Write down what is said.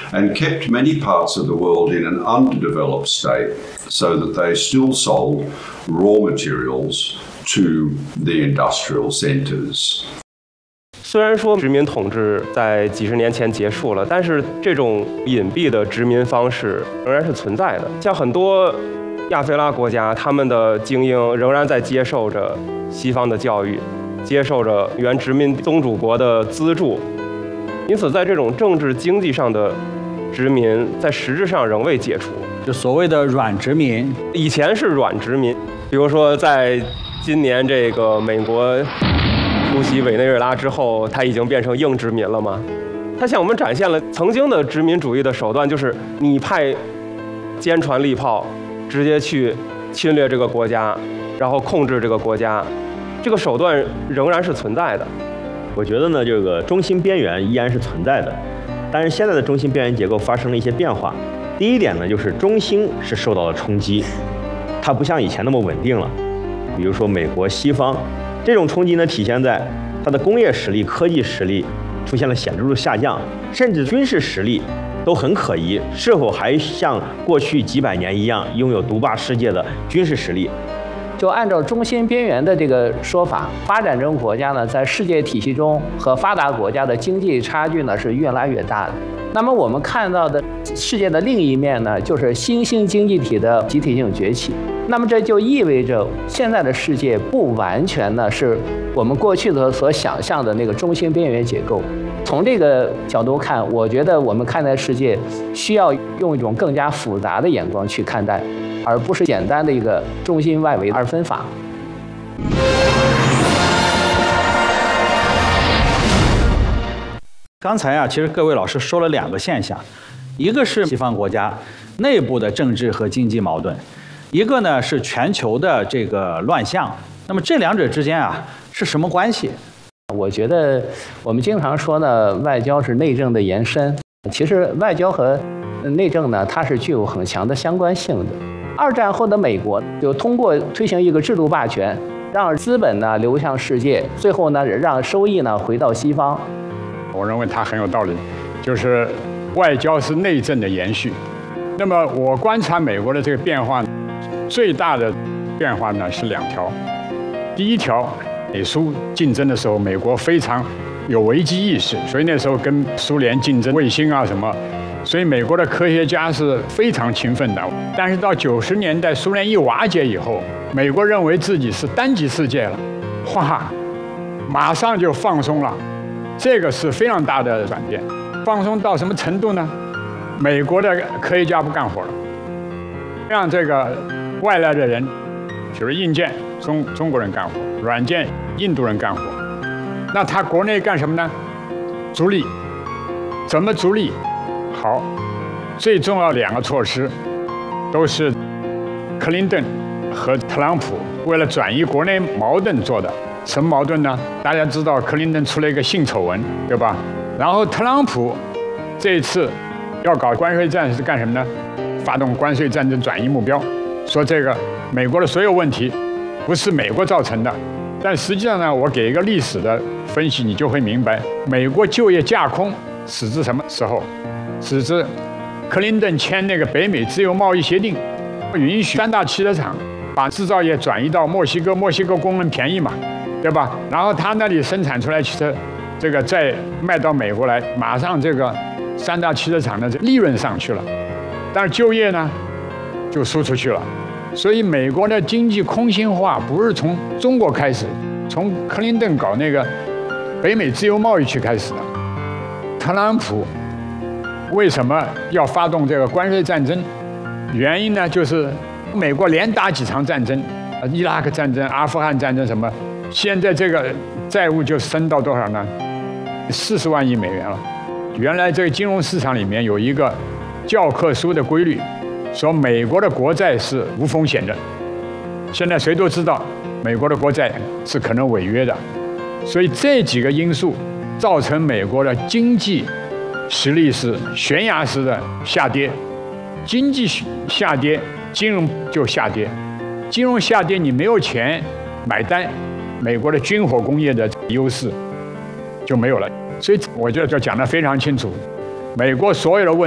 and kept many parts of the world in an underdeveloped state so that they still sold raw materials to the industrial centers. 虽然说殖民统治在几十年前结束了，但是这种隐蔽的殖民方式仍然是存在的。像很多亚非拉国家，他们的精英仍然在接受着西方的教育，接受着原殖民宗主国的资助，因此在这种政治经济上的殖民，在实质上仍未解除。 就所谓的软殖民， 以前是软殖民，比如说在今年这个美国出席委内瑞拉之后，它已经变成硬殖民了吗？它向我们展现了曾经的殖民主义的手段，就是你派坚船利炮，直接去侵略这个国家，然后控制这个国家，这个手段仍然是存在的。 我觉得呢，这个中心边缘依然是存在的，但是现在的中心边缘结构发生了一些变化。第一点呢，就是中心是受到了冲击，它不像以前那么稳定了。比如说美国、西方。这种冲击呢，体现在它的工业实力、科技实力出现了显著的下降，甚至军事实力都很可疑，是否还像过去几百年一样拥有独霸世界的军事实力？ 就按照中心边缘的这个说法，发展中国家呢，在世界体系中和发达国家的经济差距呢是越来越大的。那么我们看到的世界的另一面呢，就是新兴经济体的集体性崛起。那么这就意味着现在的世界不完全呢是我们过去的所想象的那个中心边缘结构。从这个角度看，我觉得我们看待世界需要用一种更加复杂的眼光去看待，而不是简单的一个中心外围二分法。 刚才啊，其实各位老师说了两个现象，一个是西方国家内部的政治和经济矛盾，一个呢是全球的这个乱象。那么这两者之间啊是什么关系？ 我觉得我们经常说呢，外交是内政的延伸。其实外交和内政呢，它是具有很强的相关性的。二战后的美国就通过推行一个制度霸权，让资本呢流向世界，最后呢让收益呢回到西方。 我认为它很有道理，就是外交是内政的延续。那么我观察美国的这个变化，最大的变化呢是两条。第一条，美苏竞争的时候，美国非常有危机意识，所以那时候跟苏联竞争卫星啊什么，所以美国的科学家是非常勤奋的。但是到90年代，苏联一瓦解以后，美国认为自己是单极世界了，哇，马上就放松了。这个是非常大的转变，放松到什么程度呢？美国的科学家不干活了，让这个外来的人，就是硬件中国人干活，软件印度人干活。那他国内干什么呢？逐利，怎么逐利？好，最重要两个措施，都是克林顿和特朗普为了转移国内矛盾做的。什么矛盾呢？大家知道克林顿出了一个性丑闻，对吧？然后特朗普这一次要搞关税战是干什么呢？发动关税战争转移目标，说这个美国的所有问题不是美国造成的。但实际上呢，我给一个历史的分析，你就会明白，美国就业架空始自什么时候？始自克林顿签那个北美自由贸易协定，允许3大汽车厂把制造业转移到墨西哥，墨西哥工人便宜嘛。对吧？然后他那里生产出来汽车，这个再卖到美国来，马上这个3大汽车厂的利润上去了，但是就业呢就输出去了。所以美国的经济空心化不是从中国开始，从克林顿搞那个北美自由贸易区开始的。特朗普为什么要发动这个关税战争？原因呢就是美国连打几场战争，伊拉克战争、阿富汗战争什么。现在这个债务就升到多少呢？40万亿美元了。原来这个金融市场里面有一个教科书的规律，说美国的国债是无风险的。现在谁都知道，美国的国债是可能违约的。所以这几个因素造成美国的经济实力是悬崖式的下跌。经济下跌，金融就下跌。金融下跌，你没有钱买单。美国的军火工业的优势就没有了，所以我觉得就讲得非常清楚，美国所有的问题